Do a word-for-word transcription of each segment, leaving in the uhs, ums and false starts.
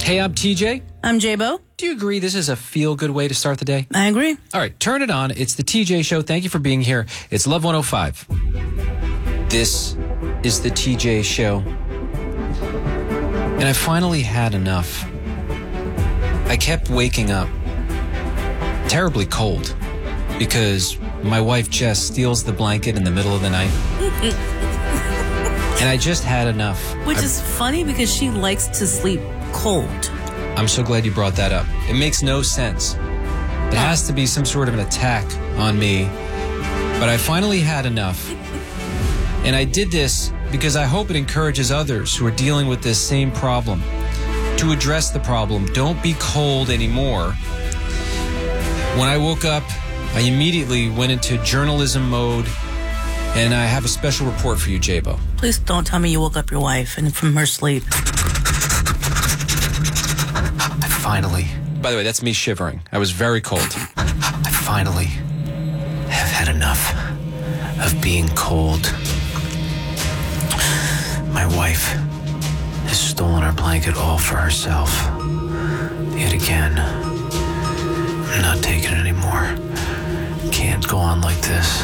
Hey, I'm T J. I'm J-Bo. Do you agree this is a feel-good way to start the day? I agree. All right, turn it on. It's the T J Show. Thank you for being here. It's Love one oh five. This is the T J Show. And I finally had enough. I kept waking up terribly cold because my wife Jess steals the blanket in the middle of the night. And I just had enough. Which I, is funny because she likes to sleep cold. I'm so glad you brought that up. It makes no sense. It has to be some sort of an attack on me. But I finally had enough. And I did this because I hope it encourages others who are dealing with this same problem to address the problem. Don't be cold anymore. When I woke up, I immediately went into journalism mode, and I have a special report for you, J-Bo. Please don't tell me you woke up your wife and from her sleep. I finally... By the way, that's me shivering. I was very cold. I finally have had enough of being cold. My wife has stolen our blanket all for herself. Yet again. I'm not taking it anymore. Can't go on like this.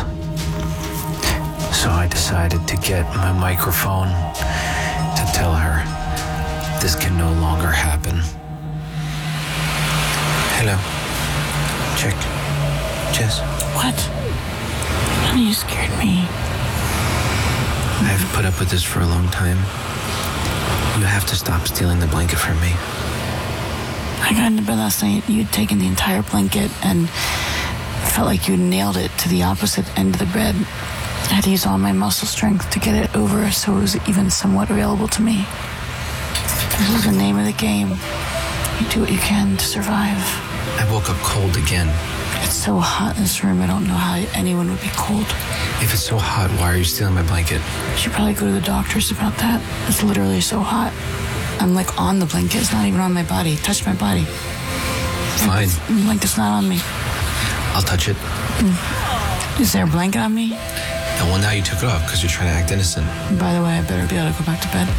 So I decided to get my microphone to tell her this can no longer happen. Hello. Check. Jess. What? Honey, you scared me. I've put up with this for a long time. You have to stop stealing the blanket from me. I got into bed last night. You'd taken the entire blanket and felt like you nailed it to the opposite end of the bed. I had to use all my muscle strength to get it over so it was even somewhat available to me. This is the name of the game. You do what you can to survive. I woke up cold again. It's so hot in this room, I don't know how anyone would be cold. If it's so hot, why are you stealing my blanket? I should probably go to the doctors about that. It's literally so hot. I'm like on the blanket. It's not even on my body. Touch my body. Fine. Like, the blanket's not on me. I'll touch it. Mm. Is there a blanket on me? No, well, now you took it off because you're trying to act innocent. By the way, I better be able to go back to bed.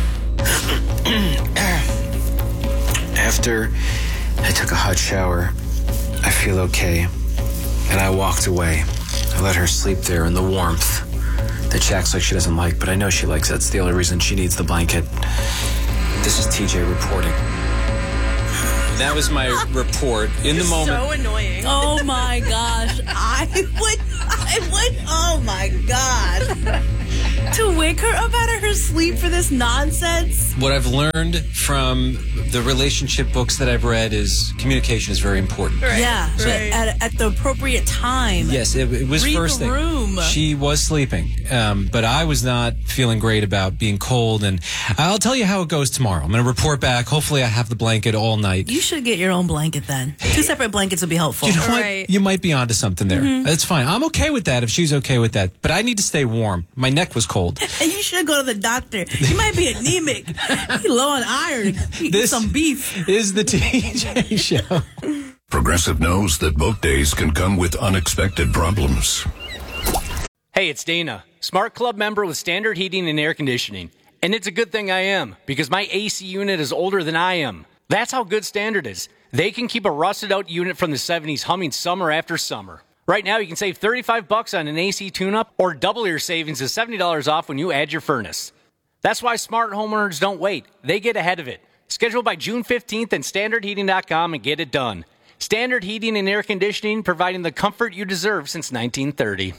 After I took a hot shower, I feel okay. And I walked away. I let her sleep there in the warmth that she acts like she doesn't like, but I know she likes it. That's the only reason she needs the blanket. This is T J reporting. That was my report in You're the moment. So annoying. Oh my gosh. I would, I would, oh my gosh. To wake her up out of her sleep for this nonsense? What I've learned from the relationship books that I've read is communication is very important. Right. Yeah, Right. but at, at the appropriate time. Yes, it, it was Read first the thing. room. She was sleeping, um, but I was not feeling great about being cold. And I'll tell you how it goes tomorrow. I'm going to report back. Hopefully, I have the blanket all night. You should get your own blanket then. Two separate blankets would be helpful. You know what? Right. You might be onto something there. Mm-hmm. That's fine. I'm okay with that if she's okay with that. But I need to stay warm. My neck was cold. And you should go to the doctor. You might be anemic. You low on iron. Eat This some beef. is the T J Show. Progressive knows that boat days can come with unexpected problems. Hey, it's Dana, Smart Club member with Standard Heating and Air Conditioning. And it's a good thing I am, because my A C unit is older than I am. That's how good Standard is. They can keep a rusted out unit from the seventies humming summer after summer. Right now, you can save thirty-five bucks on an A C tune-up or double your savings to seventy dollars off when you add your furnace. That's why smart homeowners don't wait. They get ahead of it. Schedule by June fifteenth at standard heating dot com and get it done. Standard Heating and Air Conditioning, providing the comfort you deserve since nineteen thirty.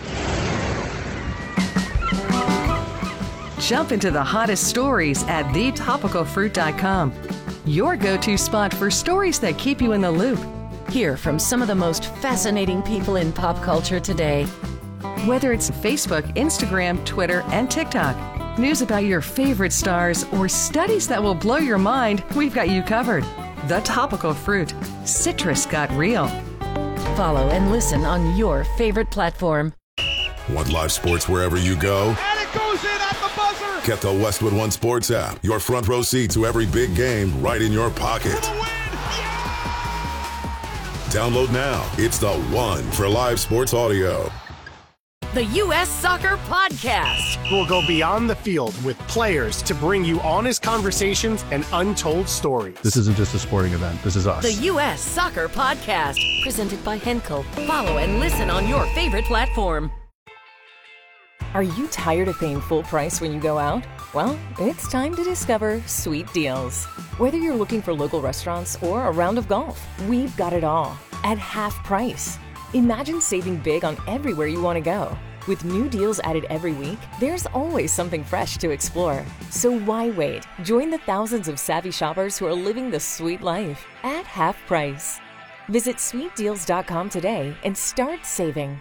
Jump into the hottest stories at the topical fruit dot com. Your go-to spot for stories that keep you in the loop. Hear from some of the most fascinating people in pop culture today. Whether it's Facebook, Instagram, Twitter, and TikTok, news about your favorite stars, or studies that will blow your mind, we've got you covered. The Topical Fruit. Citrus got real. Follow and listen on your favorite platform. Want live sports wherever you go? And it goes in at the buzzer! Get the Westwood One Sports app. Your front row seat to every big game right in your pocket. For the win! Download now. It's the one for live sports audio. the U S Soccer Podcast. We'll go beyond the field with players to bring you honest conversations and untold stories. This isn't just a sporting event. This is us. The U S Soccer Podcast, presented by Henkel. Follow and listen on your favorite platform. Are you tired of paying full price when you go out? Well, it's time to discover Sweet Deals. Whether you're looking for local restaurants or a round of golf, we've got it all at half price. Imagine saving big on everywhere you want to go. With new deals added every week, there's always something fresh to explore. So why wait? Join the thousands of savvy shoppers who are living the sweet life at half price. Visit sweet deals dot com today and start saving.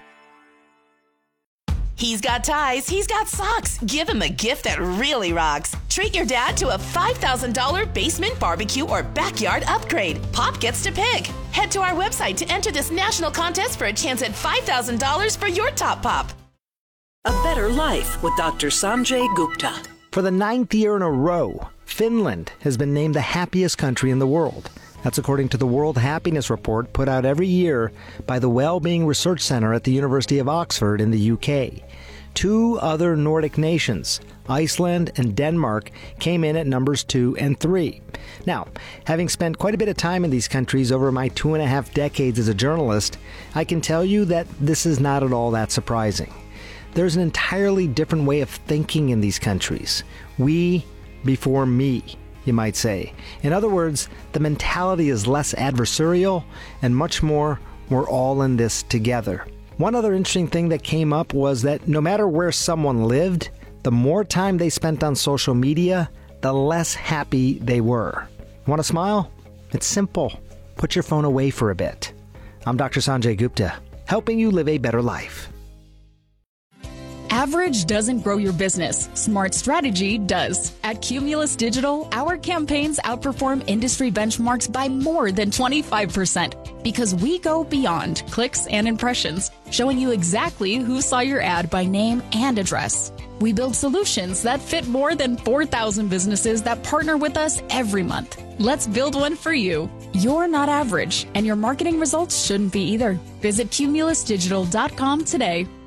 He's got ties, he's got socks. Give him a gift that really rocks. Treat your dad to a five thousand dollars basement barbecue or backyard upgrade. Pop gets to pick. Head to our website to enter this national contest for a chance at five thousand dollars for your top pop. A Better Life with Doctor Sanjay Gupta. For the ninth year in a row, Finland has been named the happiest country in the world. That's according to the World Happiness Report put out every year by the Wellbeing Research Center at the University of Oxford in the U K. Two other Nordic nations, Iceland and Denmark, came in at numbers two and three. Now, having spent quite a bit of time in these countries over my two and a half decades as a journalist, I can tell you that this is not at all that surprising. There's an entirely different way of thinking in these countries. We before me, you might say. In other words, the mentality is less adversarial and much more, we're all in this together. One other interesting thing that came up was that no matter where someone lived, the more time they spent on social media, the less happy they were. Want to smile? It's simple. Put your phone away for a bit. I'm Doctor Sanjay Gupta, helping you live a better life. Average doesn't grow your business. Smart strategy does. At Cumulus Digital, our campaigns outperform industry benchmarks by more than twenty-five percent because we go beyond clicks and impressions, showing you exactly who saw your ad by name and address. We build solutions that fit more than four thousand businesses that partner with us every month. Let's build one for you. You're not average, and your marketing results shouldn't be either. Visit cumulus digital dot com today.